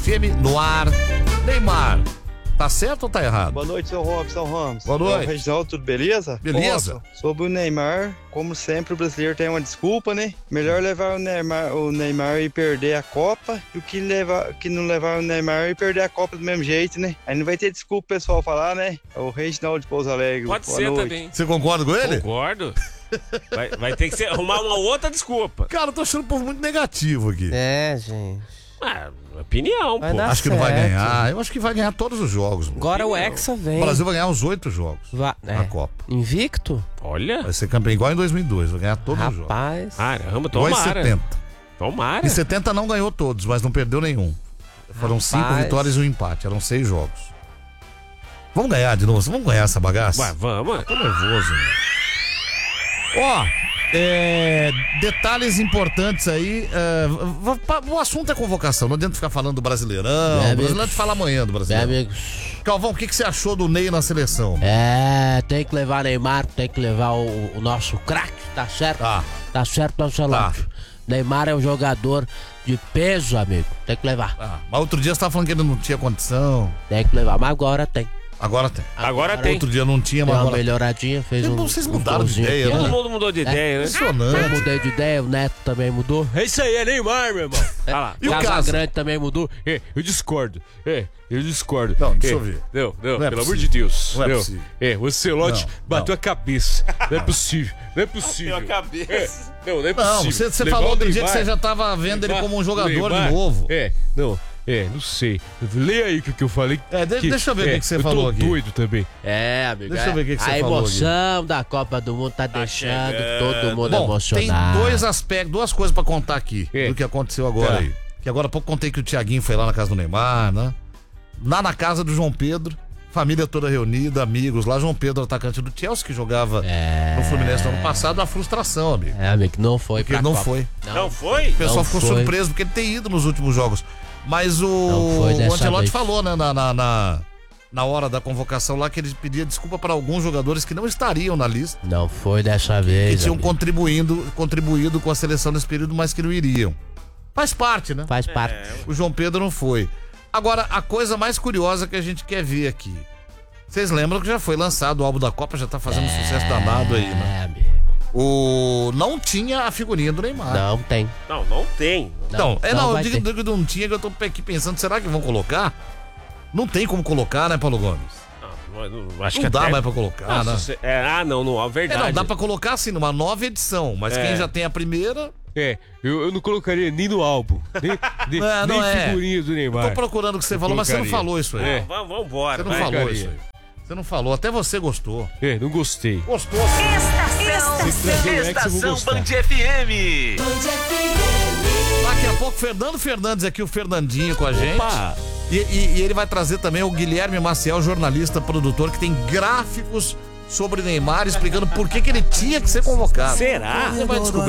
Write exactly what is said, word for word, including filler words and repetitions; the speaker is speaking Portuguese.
F M no ar. Neymar, tá certo ou tá errado? Boa noite, seu Robson Ramos. Boa noite. É o Reginaldo, tudo beleza? Beleza. Robson, sobre o Neymar, como sempre o brasileiro tem uma desculpa, né? Melhor levar o Neymar, o Neymar e perder a Copa do que, levar, que não levar o Neymar e perder a Copa do mesmo jeito, né? Aí não vai ter desculpa o pessoal falar, né? É o Reginaldo de Pouso Alegre. Pode Boa ser noite. também. Você concorda com ele? Concordo. Vai, vai ter que ser, arrumar uma outra desculpa. Cara, eu tô achando o povo muito negativo aqui. É, gente. Ah, opinião, Vai pô. dar Acho que não vai certo. ganhar. Eu acho que vai ganhar todos os jogos. Mano. Agora o Hexa vem. O Brasil vai ganhar os oito jogos Va- na é. Copa. Invicto? Olha. Vai ser campeão igual em dois mil e dois. Vai ganhar todos os jogos. Rapaz. Caramba, Igual em tomara. setenta. Tomara. Em setenta não ganhou todos, mas não perdeu nenhum. Foram Rapaz. cinco vitórias e um empate. Eram seis jogos. Vamos ganhar de novo. Vamos ganhar essa bagaça? Ué, vamos. Tô nervoso, mano. Ó, é, detalhes importantes aí. é, v- v- o assunto é convocação. Não adianta ficar falando do Brasileirão. É, o Brasileirão te fala amanhã do Meus Brasileirão. amigos. Calvão, o que, que você achou do Ney na seleção? É, tem que levar Neymar, tem que levar o, o nosso craque, tá certo? Tá. Tá certo, Ancelotti. Neymar é um jogador de peso, amigo. Tem que levar. Ah, mas outro dia você tava falando que ele não tinha condição. Tem que levar, mas agora tem. Agora tem. Agora tem. Outro dia não tinha, Deu mas uma agora... melhoradinha, fez um. Vocês um mudaram de golzinho ideia, aqui, né? ó. Todo mundo mudou de ideia, né? Eu Impressionante. mudei de ideia, o Neto também mudou. É isso aí, é Neymar, meu irmão. Olha lá. E o Casa Casa? Grande também mudou. É, eu discordo. É, eu discordo. Não, deixa É, eu ver. Não, não, Não é pelo amor possível. de Deus. Não é possível. É, o Ancelotti Não, bateu não. a cabeça. Não é possível. Não é possível. Bateu a cabeça. É, não, não é Não, possível. você, você Levar falou o outro dia que Neymar- você já tava vendo ele levar como um o jogador Neymar- de novo. É, não, é, não sei. Leia aí o que, que eu falei. É, de- deixa eu ver o que que você eu falou tô aqui. doido também. É, amigo. Deixa eu é. ver o que que você A falou emoção da Copa do Mundo tá, deixando chegando. todo mundo Bom, emocionado. tem dois aspectos, duas coisas pra contar aqui É. do que aconteceu agora Tá. aí. Que agora há pouco contei que o Thiaguinho foi lá na casa do Neymar, né? Lá na casa do João Pedro, família toda reunida, amigos lá. João Pedro, atacante do Chelsea, que jogava É. no Fluminense no ano passado, a frustração, amigo. É, amigo, não foi Porque pra ele não Copa. foi. Não foi? O pessoal Não ficou foi. surpreso porque ele tem ido nos últimos jogos. Mas o, Não foi o dessa Ancelotti vez. falou, né, na, na, na, na hora da convocação lá, que ele pedia desculpa para alguns jogadores que não estariam na lista, Não foi dessa que vez. tinham amigo. contribuindo, contribuído com a seleção nesse período, mas que não iriam. Faz parte, né? Faz parte. O João Pedro não foi. Agora, a coisa mais curiosa que a gente quer ver aqui. Vocês lembram que já foi lançado o álbum da Copa, já tá fazendo um sucesso danado aí, né? É, amigo. O... Não tinha a figurinha do Neymar. Não tem. Não, não tem. Então, é, não, eu vai digo, ter. digo que não tinha, que eu tô aqui pensando, será que vão colocar? Não tem como colocar, né, Paulo Gomes? Não, não, acho Não que dá até... mais pra colocar, Nossa, né? cê- é, ah, não, não, é É, verdade. não, dá pra colocar assim, numa nova edição, mas É. quem já tem a primeira... É, eu, eu não colocaria nem no álbum. Nem, nem, Não, não nem é. figurinha do Neymar. Tô procurando o que você Eu falou, mas você não colocaria. falou isso aí. É. Vamos, vamos embora. Você não vai. falou Porcaria. isso aí. Você não falou, até você gostou. É, não gostei. Gostou? Estação, Estação Band F M. Daqui a pouco, Fernando Fernandes aqui, o Fernandinho com a gente. Opa! E, e- e ele vai trazer também o Guilherme Maciel, jornalista, produtor, que tem gráficos sobre Neymar, explicando por que, que ele tinha que ser convocado. Será? Você vai descobrir.